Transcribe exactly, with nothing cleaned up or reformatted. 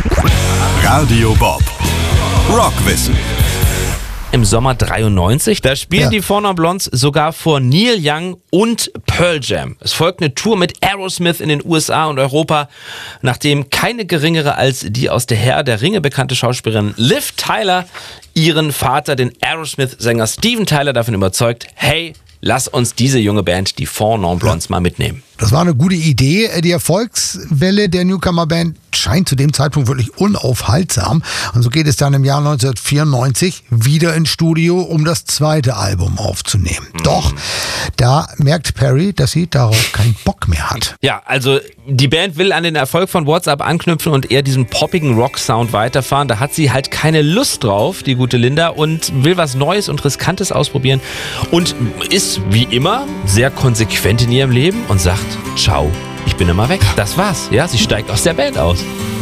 Radio Bob. Rockwissen. Im Sommer dreiundneunzig, da spielen Ja. die Four Non Blondes sogar vor Neil Young und Pearl Jam. Es folgt eine Tour mit Aerosmith in den U S A und Europa, nachdem keine geringere als die aus der Herr der Ringe bekannte Schauspielerin Liv Tyler ihren Vater, den Aerosmith-Sänger Steven Tyler, davon überzeugt, hey, lass uns diese junge Band, die Four Non Blondes, mal mitnehmen. Das war eine gute Idee. Die Erfolgswelle der Newcomer-Band scheint zu dem Zeitpunkt wirklich unaufhaltsam. Und so geht es dann im Jahr neunzehnhundertvierundneunzig wieder ins Studio, um das zweite Album aufzunehmen. Mhm. Doch da merkt Perry, dass sie darauf keinen Bock mehr hat. Ja, also die Band will an den Erfolg von What's Up anknüpfen und eher diesen poppigen Rock-Sound weiterfahren. Da hat sie halt keine Lust drauf, die gute Linda, und will was Neues und Riskantes ausprobieren und ist wie immer sehr konsequent in ihrem Leben und sagt, ciao, ich bin immer weg. Das war's. Ja, sie steigt aus der Band aus.